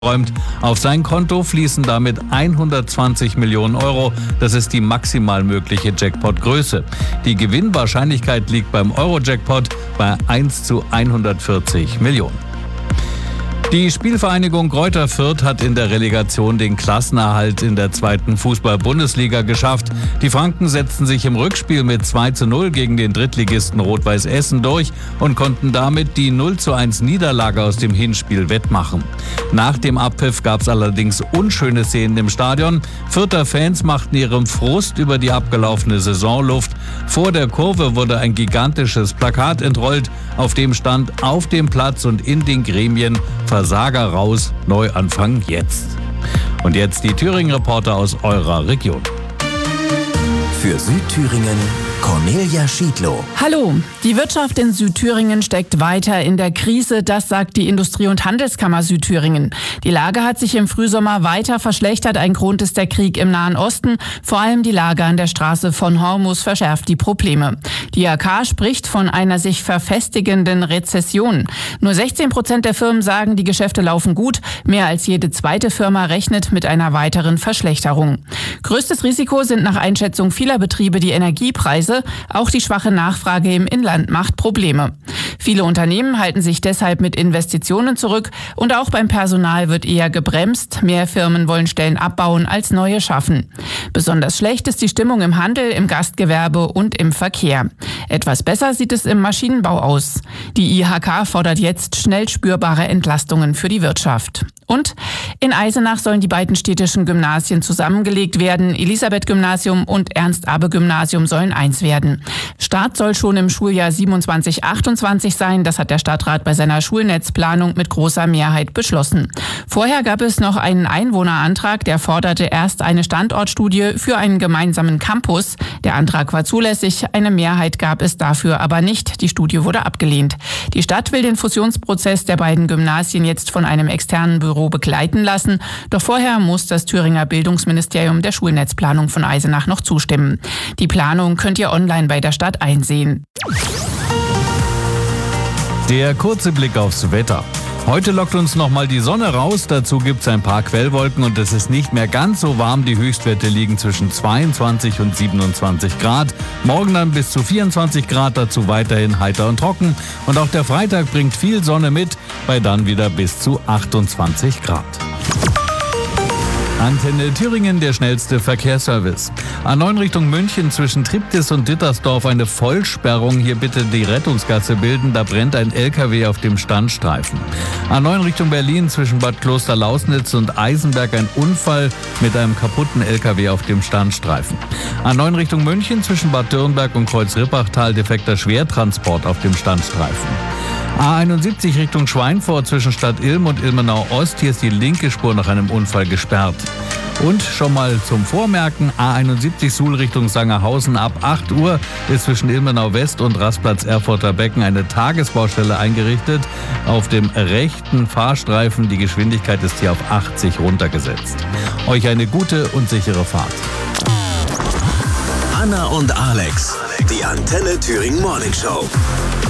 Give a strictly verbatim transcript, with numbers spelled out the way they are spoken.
räumt. Auf sein Konto fließen damit hundertzwanzig Millionen Euro. Das ist die maximal mögliche Jackpot-Größe. Die Gewinnwahrscheinlichkeit liegt beim Euro-Jackpot bei eins zu hundertvierzig Millionen. Die Spielvereinigung Greuther Fürth hat in der Relegation den Klassenerhalt in der zweiten Fußball-Bundesliga geschafft. Die Franken setzten sich im Rückspiel mit zwei zu null gegen den Drittligisten Rot-Weiß Essen durch und konnten damit die null zu eins Niederlage aus dem Hinspiel wettmachen. Nach dem Abpfiff gab es allerdings unschöne Szenen im Stadion. Fürther Fans machten ihrem Frust über die abgelaufene Saison Luft. Vor der Kurve wurde ein gigantisches Plakat entrollt, auf dem stand: Auf dem Platz und in den Gremien Versager raus, Neuanfang jetzt. Und jetzt die Thüringen-Reporter aus eurer Region. Für Südthüringen Cornelia Schiedlow. Hallo, die Wirtschaft in Südthüringen steckt weiter in der Krise, das sagt die Industrie- und Handelskammer Südthüringen. Die Lage hat sich im Frühsommer weiter verschlechtert. Ein Grund ist der Krieg im Nahen Osten. Vor allem die Lage an der Straße von Hormuz verschärft die Probleme. Die I H K spricht von einer sich verfestigenden Rezession. Nur sechzehn Prozent der Firmen sagen, die Geschäfte laufen gut. Mehr als jede zweite Firma rechnet mit einer weiteren Verschlechterung. Größtes Risiko sind nach Einschätzung vieler Betriebe die Energiepreise. Auch die schwache Nachfrage im Inland macht Probleme. Viele Unternehmen halten sich deshalb mit Investitionen zurück und auch beim Personal wird eher gebremst. Mehr Firmen wollen Stellen abbauen als neue schaffen. Besonders schlecht ist die Stimmung im Handel, im Gastgewerbe und im Verkehr. Etwas besser sieht es im Maschinenbau aus. Die I H K fordert jetzt schnell spürbare Entlastungen für die Wirtschaft. Und in Eisenach sollen die beiden städtischen Gymnasien zusammengelegt werden. Elisabeth-Gymnasium und Ernst-Abbe-Gymnasium sollen eins werden. Start soll schon im Schuljahr siebenundzwanzig achtundzwanzig sein. Das hat der Stadtrat bei seiner Schulnetzplanung mit großer Mehrheit beschlossen. Vorher gab es noch einen Einwohnerantrag, der forderte erst eine Standortstudie für einen gemeinsamen Campus. Der Antrag war zulässig, eine Mehrheit gab es dafür aber nicht. Die Studie wurde abgelehnt. Die Stadt will den Fusionsprozess der beiden Gymnasien jetzt von einem externen Büro begleiten lassen. Doch vorher muss das Thüringer Bildungsministerium der Schulnetzplanung von Eisenach noch zustimmen. Die Planung könnt ihr online bei der Stadt einsehen. Der kurze Blick aufs Wetter. Heute lockt uns nochmal die Sonne raus, dazu gibt es ein paar Quellwolken und es ist nicht mehr ganz so warm. Die Höchstwerte liegen zwischen zweiundzwanzig und siebenundzwanzig Grad. Morgen dann bis zu vierundzwanzig Grad, dazu weiterhin heiter und trocken. Und auch der Freitag bringt viel Sonne mit, bei dann wieder bis zu achtundzwanzig Grad. Antenne Thüringen, der schnellste Verkehrsservice. A neun Richtung München zwischen Triptis und Dittersdorf eine Vollsperrung. Hier bitte die Rettungsgasse bilden, da brennt ein L K W auf dem Standstreifen. A neun Richtung Berlin zwischen Bad Klosterlausnitz und Eisenberg ein Unfall mit einem kaputten L K W auf dem Standstreifen. A neun Richtung München zwischen Bad Dürnberg und Kreuz-Rippachtal defekter Schwertransport auf dem Standstreifen. A einundsiebzig Richtung Schweinfurt zwischen Stadt Ilm und Ilmenau Ost. Hier ist die linke Spur nach einem Unfall gesperrt. Und schon mal zum Vormerken, A einundsiebzig Suhl Richtung Sangerhausen ab acht Uhr ist zwischen Ilmenau West und Rastplatz Erfurter Becken eine Tagesbaustelle eingerichtet. Auf dem rechten Fahrstreifen, die Geschwindigkeit ist hier auf achtzig runtergesetzt. Euch eine gute und sichere Fahrt. Anna und Alex, die Antenne Thüringen Morning Show.